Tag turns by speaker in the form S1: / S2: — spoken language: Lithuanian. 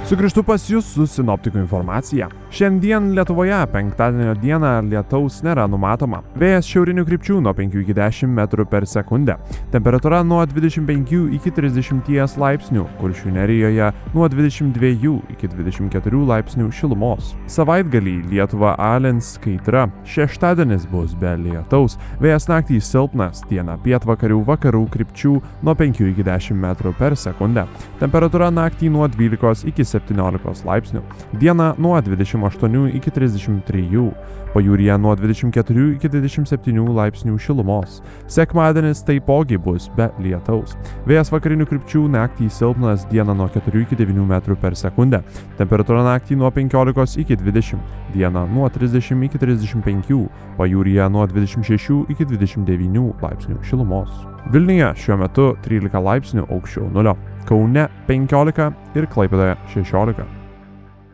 S1: Sugrįžtu pas jūs su sinoptikų informacija. Šiandien Lietuvoje penktadienio dieną lietaus nėra numatoma. Vėjas šiaurinių krypčių nuo 5 iki 10 metrų per sekundę. Temperatūra nuo 25 iki 30 laipsnių, Kuršių nerijoje nuo 22 iki 24 laipsnių šilumos. Savaitgalį Lietuvą alins kaitra. Šeštadienis bus be lietaus. Vėjas naktį silpnas, dieną pietvakarių vakarų krypčių nuo 5 iki 10 metrų per sekundę. Temperatūra naktį nuo 12 iki 17 laipsnių. Dieną nuo 28 iki 33. Pajūryje nuo 24 iki 27 laipsnių šilumos. Sekmadienis taipogi bus be lietaus. Vėjas vakarinių krypčių naktį silpnas, dieną nuo 4 iki 9 metrų per sekundę. Temperatūra naktį nuo 15 iki 20. Dieną nuo 30 iki 35. Pajūryje nuo 26 iki 29 laipsnių šilumos. Vilniuje šiuo metu 13 laipsnių aukščiau nulio. Kaune 15 ir Klaipėdoje 16.